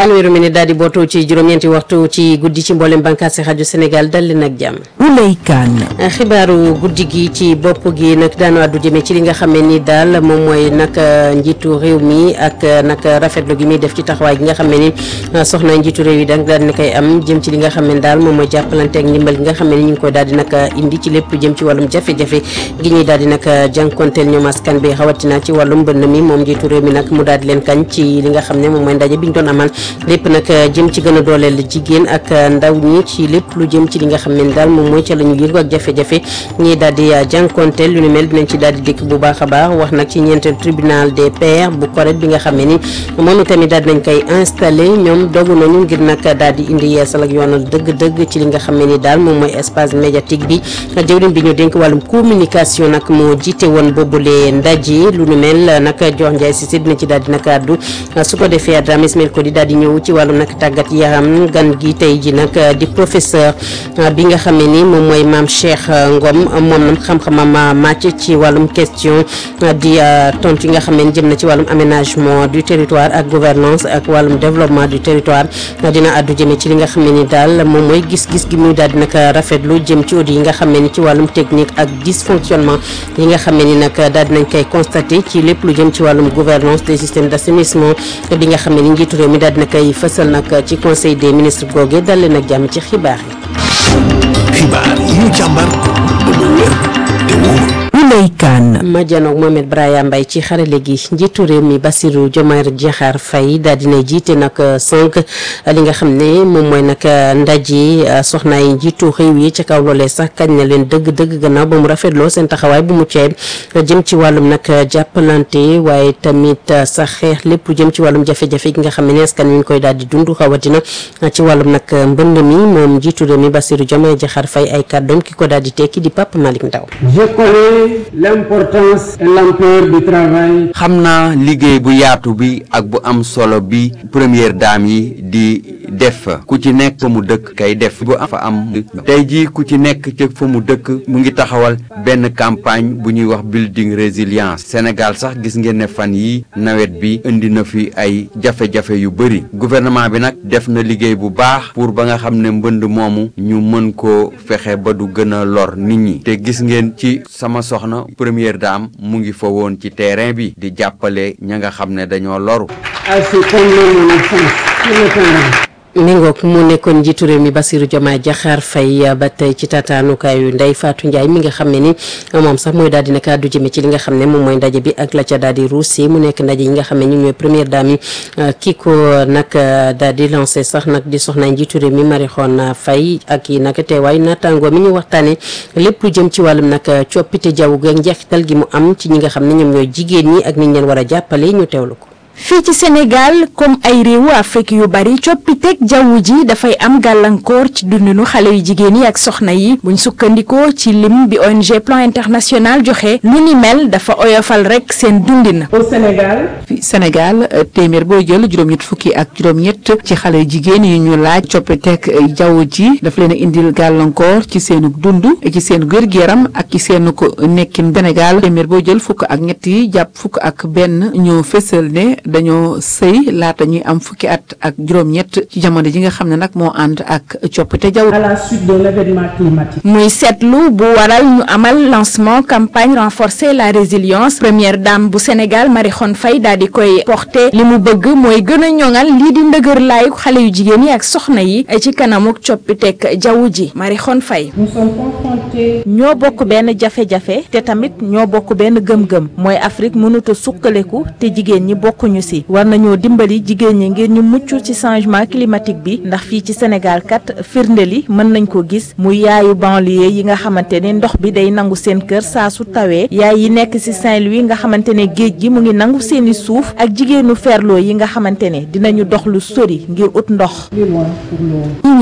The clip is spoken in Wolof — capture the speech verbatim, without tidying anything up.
fanweeri minute daal di bootoo ci juróom-ñeenti waxtu ci guddi ci mboolem bànqaas rajo Sénégal dal leen ak jàmm. Ouleye Kane. xibaaru guddi gi ci bopp gi nag daanu àddu jëmee ci li nga xam ne ni daal moom mooy nag njiitu réew mi ak nag rafetlu gi muy def ci taxawaay gi nga xam ne ni soxna njiitu réew yi daal daal di koy am jëm ci li nga xam ne daal moom mooy jàppalante ak ndimbal gi nga xam ne ni ñu ngi koy daal di nag indi ci lépp jëm ci wàllum jafe-jafe gi ñuy daal di nag jànkonteel ñoom askan bi xawatina ci wàllum mbënn mi moom njiitu réew mi nag mu daal di leen kañ ci li nga xam ne moom mooy ndaje bi ñu doon amal lépp nag jëm ci gën a dooleel jigéen ak ndaw ñi ci lépp lu jëm ci li nga xam ne daal moom mooy ca la ñu yëngu ak jafe-jafe ñii daal di jànkonteel lu ni mel dinañ ci daal di dikk bu baax a baax wax nag ci ñeenteel tribunal des pairs bu correct bi nga xam ne ni moom itamit daal dinañ koy installé ñoom dogu nañu ngir nag daal di indi yeesal ak yoonal dëgg-dëgg ci li nga xam ne ni daal moom mooy espace médiatique bi jëwriñ bi ñu dénk wàllum communication nag moo jiite woon boobule ndaje lu ni mel nag jox Ndiaye Cissé dina ci daal di nag àddu su ko defee Adama Ismaël Kodi daal di ñëw ci wàllum nag tàggat yaram gan gi tey ji nag di professeur bi nga xam ne ni moom mooy maam Cheikh Ngom moom nag xam-xamam màcc ci wàllum question di tontu yi nga xam ne jëm na ci wàllum aménagement du territoire ak gouvernance ak wàllum développement du territoire dina àddu jëmee ci li nga xam ne ni daal moom mooy gis-gis gi muy daal di nag rafetlu jëm ci audit yi nga xam ne ni ci wàllum technique ak dysfonctionnement yi nga xam ne ni nag daal dinañ koy constaté ci lépp lu jëm ci wàllum gouvernance des systèmes d'assainissement bi nga xam ne ni njiitu réew mi daal dina koy fësal nag ci conseil des ministres googee dal leen ak jàmm ci xibaar yi. xibaar yi ñu càmbar ba mu wér te wóor. Ouleye Kane. ma janoog Mohamed Braya Mbaye ci xarale gi njiitu réew mi Bassirou Diomaye Diakhar Faye daal dina jiite nag sànq li nga xam ne moom mooy nag ndaje soxna yi njiitu réew yi ca kaw loolee sax kañ na leen dëgg-dëgg gannaaw ba mu rafetloo seen taxawaay bu mu ceeb jëm ci wàllum nag jàppalante waaye tamit sax xeex lépp lu jëm ci wàllum jafe-jafe gi nga xam ne askan wi ñu koy daal di dund xawatina ci wàllum nag mbënd mi moom njiitu réew mi Bassirou Diomaye Diakhar Faye ay kàddoom ki ko daal di tekki di Pape Malick Ndaw. l'importance et l'ampleur du travail. xam naa liggéey bu yaatu bi ak bu am solo bi première dame yi di def ku ci nekk fa mu dëkk kay def bu am fa am tey jii ku ci nekk ci fa mu dëkk mu ngi taxawal benn campagne bu ñuy wax building résilience Sénégal sax gis ngeen ne fan yi nawet bi indi na fi ay jafe-jafe yu bëri gouvernement bi nag def na liggéey bu baax pour ba nga xam ne mbënd moomu ñu mën koo fexe ba du gën a lor nit ñi te gis ngeen ci sama soxna première dame mu ngi fa woon ci terrain bi di jàppale ña nga xam ne dañoo loru. Mengook mu nekkoon njiitu réew mi Bassirou Diomaye Diakhar Faye ba tey ci taataanukaayu Ndeye Fatou Ndiaye mi nga xam ne ni moom sax mooy daal di nag àddu jëme ci li nga xam ne moom mooy ndaje bi ak la ca daal di ruusee mu nekk ndaje yi nga xam ne ñu ñooy première dame yi kii ko nag daal di lancé sax nag di soxna njiitu réew mi Marie Khone Faye ak yi nag teewaay naataangoo mi ñu waxtaanee lépp lu jëm ci wàllum nag coppite jaww gi ak njeexital gi mu am ci ñi nga xam ne ñoom ñooy jigéen ñi ak ni ñu leen war a jàppale ñu teewlu ko. fii ci Sénégal comme ay réewu Afrique yu bari coppiteg jaww ji dafay am gàllankoor ci dundinu xale yu jigéen yi ak soxna yi buñ sukkandikoo ci lim bi O N G Plan International joxe lu ni mel dafa oyofal rek seen dundin. Au Sénégal. fi Sénégal téeméer boo jël juróom-ñett fukki ak juróom-ñett ci xale yu jigéen yi ñu laaj coppiteg jaww ji dafa leen a indil gàllankoor ci seenu dund ci seen wér-gu-yaram ak ci seenu ko nekkin Sénégal téeméer boo jël fukk ak ñett yi jàpp fukk ak benn ñoo fësal ne. dañoo sëy laata ñuy am fukki at ak juróom-ñett ci jamono ji nga xam ne nag moo ànd ak coppite jaww. à la suite de l'événement climatique. muy seetlu bu waral ñu amal lancement campagne renforcer la résilience première dame bu Sénégal Marie Khone Faye daal di koy porter li mu bëgg mooy gën a ñoŋal lii di ndëgër laayu xale yu jigéen yi ak soxna yi ci kanamuk coppiteg jaww ji Marie Khone Faye. nous sommes confrontés. ñoo bokk benn jafe-jafe te tamit ñoo bokk benn gëm-gëm mooy Afrique mënut a sukkaleku te jigéen ñi bokkuñu si war nañoo dimbali jigéen ñi ngir ñu mucc ci changement climatique bi ndax fii ci Sénégal kat firnde li mën nañ ko gis muy yaayu banlieue yi nga xamante ne ndox bi day nangu seen kër saa su tawee yaay yi nekk ci Saint-Louis nga xamante ne géej gi mu ngi nangu seeni suuf ak jigéenu ferlo yi nga xamante ne dinañu dox lu sori ngir ut ndox.